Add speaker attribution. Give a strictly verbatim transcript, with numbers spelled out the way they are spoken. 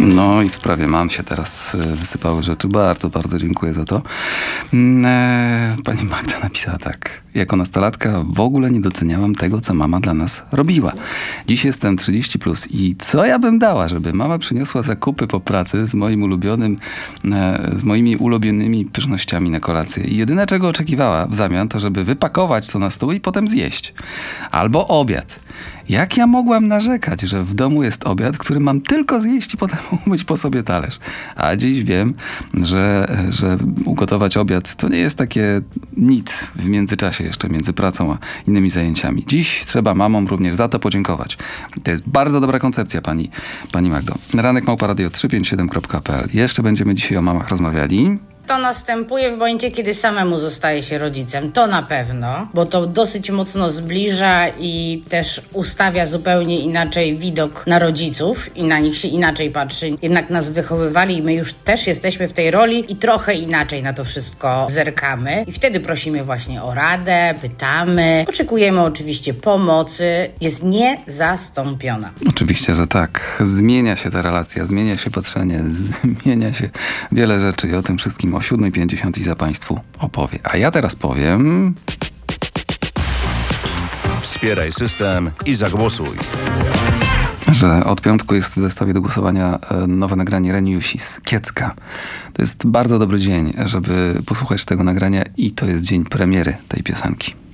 Speaker 1: No i w sprawie mam się teraz wysypały rzeczy. Bardzo, bardzo dziękuję za to. Pani Magda napisała tak. Jako nastolatka w ogóle nie doceniałam tego, co mama dla nas robiła. Dziś jestem trzydzieści plus i co ja bym dała, żeby mama przyniosła zakupy po pracy z moim ulubionym, z moimi ulubionymi pysznościami na kolację. I jedyne, czego oczekiwała w zamian, to żeby wypakować to na stół i potem zjeść. Albo obiad. Jak ja mogłam narzekać, że w domu jest obiad, który mam tylko zjeść i potem umyć po sobie talerz? A dziś wiem, że, że ugotować obiad to nie jest takie nic w międzyczasie jeszcze między pracą a innymi zajęciami. Dziś trzeba mamom również za to podziękować. To jest bardzo dobra koncepcja, pani, pani Magdo. Ranek małpa radio trzysta pięćdziesiąt siedem kropka p l. Jeszcze będziemy dzisiaj o mamach rozmawiali.
Speaker 2: To następuje w momencie, kiedy samemu zostaje się rodzicem. To na pewno, bo to dosyć mocno zbliża i też ustawia zupełnie inaczej widok na rodziców i na nich się inaczej patrzy. Jednak nas wychowywali i my już też jesteśmy w tej roli i trochę inaczej na to wszystko zerkamy. I wtedy prosimy właśnie o radę, pytamy, oczekujemy oczywiście pomocy. Jest niezastąpiona.
Speaker 1: Oczywiście, że tak. Zmienia się ta relacja, zmienia się patrzenie, zmienia się wiele rzeczy i o tym wszystkim o siódma pięćdziesiąt Iza Państwu opowie. A ja teraz powiem...
Speaker 3: Wspieraj system i zagłosuj.
Speaker 1: Że od piątku jest w zestawie do głosowania nowe nagranie Reniusis, Kiecka. To jest bardzo dobry dzień, żeby posłuchać tego nagrania i to jest dzień premiery tej piosenki.